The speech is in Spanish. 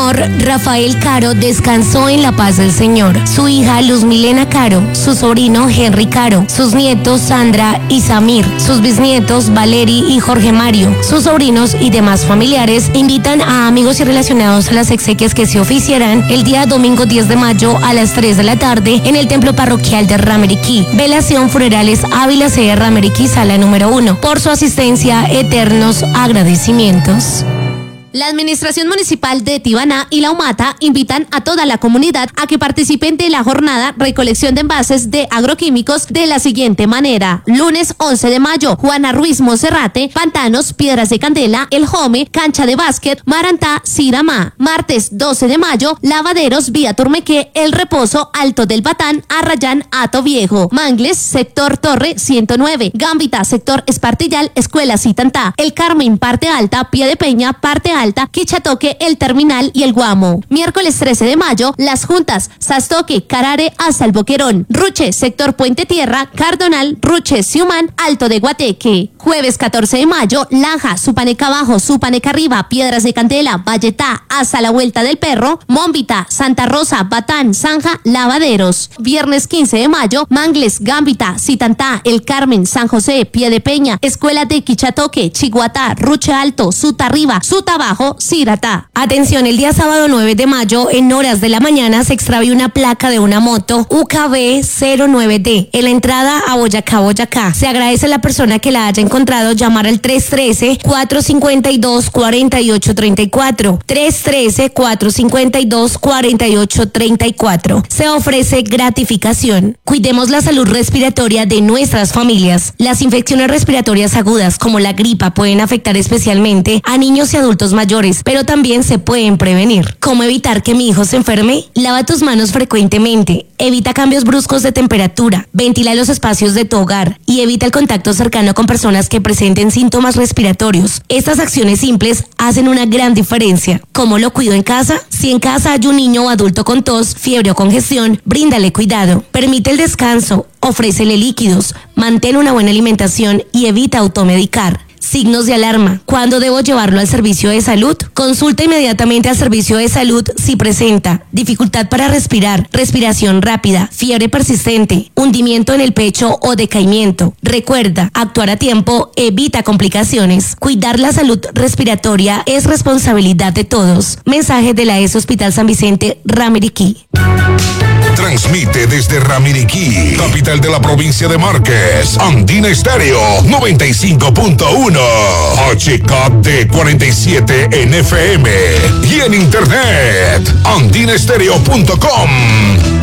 señor Rafael Caro descansó en la paz del Señor. Su hija Luz Milena Caro, su sobrino Henry Caro, sus nietos Sandra y Samir, sus bisnietos Valery y Jorge Mario, sus sobrinos y demás familiares invitan a amigos y relacionados a las exequias que se oficiarán el día domingo 10 de mayo a las 3 de la tarde en el templo parroquial de Ramiriquí. Velación Funerales Ávila C. Ramiriquí, sala número 1. Por su asistencia, eternos agradecimientos. La Administración Municipal de Tibaná y la UMATA invitan a toda la comunidad a que participen de la jornada recolección de envases de agroquímicos de la siguiente manera. Lunes 11 de mayo, Juana Ruiz Monserrate, Pantanos, Piedras de Candela, El Jome, Cancha de Básquet, Marantá, Siramá. Martes 12 de mayo, Lavaderos, Vía Turmequé, El Reposo, Alto del Batán, Arrayán, Hato Viejo. Mangles, Sector Torre 109, Gambita, Sector Espartillal, Escuela Citantá, El Carmen, Parte Alta, Pie de Peña, Parte Alta, Quichatoque, El Terminal y El Guamo. Miércoles 13 de mayo, Las Juntas, Sastoque, Carare hasta El Boquerón. Ruche, Sector Puente Tierra, Cardonal, Ruche, Siumán, Alto de Guateque. Jueves 14 de mayo, Laja, Supaneca Abajo, Supaneca Arriba, Piedras de Candela, Valletá, hasta la Vuelta del Perro, Mómbita, Santa Rosa, Batán, Zanja, Lavaderos. Viernes 15 de mayo, Mangles, Gambita, Citantá, El Carmen, San José, Pie de Peña, Escuela de Quichatoque, Chiguatá, Ruche Alto, Suta Arriba, Suta Abajo, Ciratá. Atención, el día sábado 9 de mayo, en horas de la mañana, se extravió una placa de una moto UKB 09D en la entrada a Boyacá. Se agradece a la persona que la haya encontrado llamar al 313-452-4834. 313-452-4834. Se ofrece gratificación. Cuidemos la salud respiratoria de nuestras familias. Las infecciones respiratorias agudas, como la gripa, pueden afectar especialmente a niños y adultos mayores, pero también se pueden prevenir. ¿Cómo evitar que mi hijo se enferme? Lava tus manos frecuentemente, evita cambios bruscos de temperatura, ventila los espacios de tu hogar y evita el contacto cercano con personas que presenten síntomas respiratorios. Estas acciones simples hacen una gran diferencia. ¿Cómo lo cuido en casa? Si en casa hay un niño o adulto con tos, fiebre o congestión, bríndale cuidado. Permite el descanso, ofrécele líquidos, mantén una buena alimentación y evita automedicar. Signos de alarma. ¿Cuándo debo llevarlo al servicio de salud? Consulta inmediatamente al servicio de salud si presenta dificultad para respirar, respiración rápida, fiebre persistente, hundimiento en el pecho o decaimiento. Recuerda, actuar a tiempo evita complicaciones. Cuidar la salud respiratoria es responsabilidad de todos. Mensaje de la ES Hospital San Vicente, Ramiriquí. Transmite desde Ramiriquí, capital de la provincia de Márquez, Andina Estéreo 95.1, HKD 47 en FM y en internet andinaestereo.com.